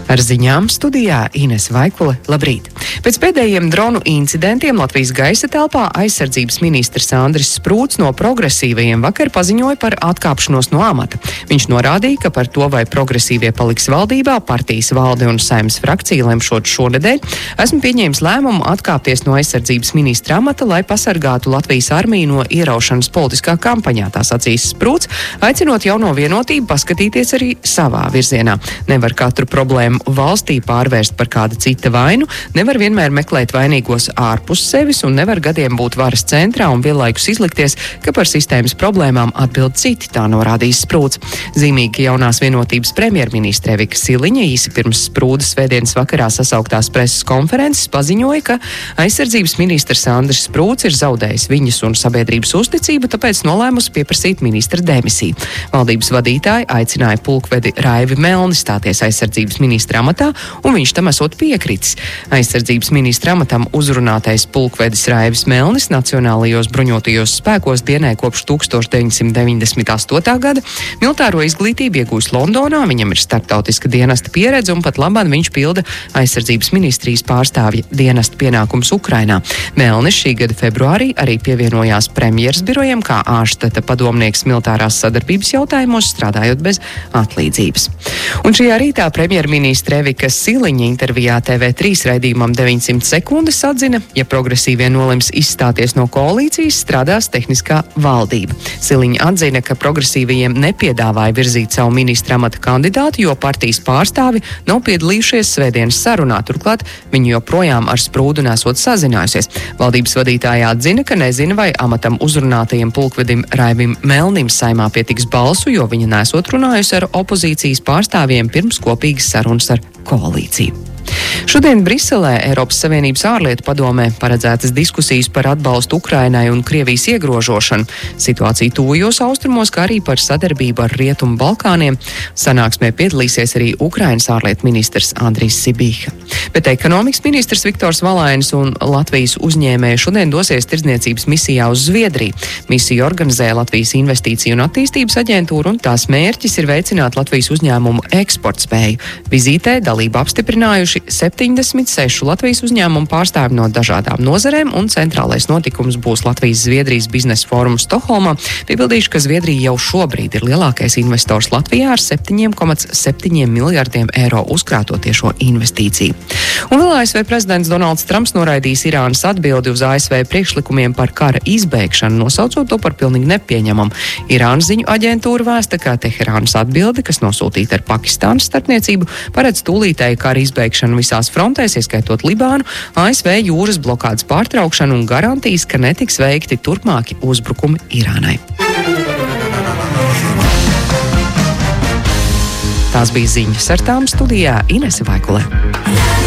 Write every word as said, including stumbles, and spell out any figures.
Ar ziņām studijā Inese Vaikule. Labrīt! Pēc pēdējiem dronu incidentiem Latvijas gaisa telpā aizsardzības ministrs Andris Sprūts no progresīvajiem vakar paziņoja par atkāpšanos no amata. Viņš norādīja, ka par to, vai progresīvie paliks valdībā, partijas valde un Saeimas frakcija lemšot šonedēļ, esmu pieņēmis lēmumu atkāpties no aizsardzības ministra amata, lai pasargātu Latvijas armiju no ieraušanas politiskā kampaņā, tā sacīs Sprūts, aicinot jauno vienotību paskatīties arī savā virzienā. Nevar katru problēmu valstī pārvērst par kāda cita vainu, nevar vienmēr meklēt vainīgos ārpus sevis un nevar gadiem būt varas centrā un vienlaikus izlikties, ka par sistēmas problēmām atbild citi, tā norādījis Sprūts. Zīmīgi jaunās vienotības premjerministre Evika Siliņa īsi pirms Sprūda svētdienas vakarā sasauktās preses konferences paziņoja, ka aizsardzības ministrs Andris Sprūts ir zaudējis viņas un sabiedrības uzticību, tāpēc nolēmusi pieprasīt ministra demisiju. Valdības vadītāji aicināja pulkvedi Raivi Melni stāties aizsardzības ministra amatā, un viņš tam esot piekritis. Aizsardzības ministra amatam uzrunātais pulkvedis Raivis Melnis Nacionālajos bruņotajos spēkos dienē kopš tūkstoš deviņsimt deviņdesmit astotā gada, militāro izglītību iegūst Londonā, viņam ir starptautiska dienesta pieredze un pat labāk viņš pilda aizsardzības ministrijas pārstāvja dienesta pienākums Ukrainā. Melnis šī gada februārī arī pievienojās premjeras birojiem kā ārštata padomnieks militārās sadarbības jautājumos, strādājot bez atlīdzības. Un šajā rītā premjerministre Evika Siliņa intervijā T V trīs raidījumam deviņsimt sekundes atzina, ja progresīvie nolems izstāties no koalīcijas, strādās tehniskā valdība. Siliņa atzina, ka progresīvajiem nepiedāvāja virzīt savu ministra amata kandidātu, jo partijas pārstāvi nav piedalījušies svētdienas sarunā, turklāt viņi joprojām ar Sprūdu nesot sazinājusies. Valdības vadītāja atzina, ka nezina, vai amatam uzrunātajiem pulkvedim Raivim Melnim Saeimā pietiks balsu, jo viņa nesot runājusi ar opozīcijas pārstāvjiem pirms kopīgas sarunas ar koalīciju. Šodien Briselē Eiropas Savienības ārlietu padomē paredzētas diskusijas par atbalstu Ukrainai un Krievijas iegrožošanu, situāciju tuvajos austrumos, kā arī par sadarbību ar Rietumu Balkāniem. Sanāksmē piedalīsies arī Ukrainas ārlietu ministrs Andrijs Sibīha. Bet ekonomikas ministrs Viktors Valainis un Latvijas uzņēmēji šodien dosies tirdzniecības misijā uz Zviedriju. Misiju organizē Latvijas Investīciju un attīstības aģentūra, un tās mērķis ir veicināt Latvijas uzņēmumu eksportspēju. Vizītē dalību apstiprinājuši septiņdesmit seši Latvijas uzņēmumu pārstāvi no dažādām nozarēm, un centrālais notikums būs Latvijas-Zviedrijas biznesa fórums Stokholmā. Piebildīšu, ka Zviedrija jau šobrīd ir lielākais investors Latvijā ar septiņiem komats septiņiem miljardiem eiro uzkrāto tiešo investīciju. Un vēl A S V prezidents Donalds Trumps noraidījis Irānas atbildi uz A S V priekšlikumiem par kara izbeigšanu, nosaucot to par pilnīgi nepieņemamu. Irānas ziņu aģentūra vēsta, ka Teherānas atbildi, kas nosūtīta ar Pakistānas starpniecību, paredz tūlītēju kara izbeigšanu visās frontēs, ieskaitot Libānu, A S V jūras blokādes pārtraukšanu un garantijas, ka netiks veikti turpmāki uzbrukumi Irānai. Tās bija ziņas, ar tām studijā Inese Vaikule.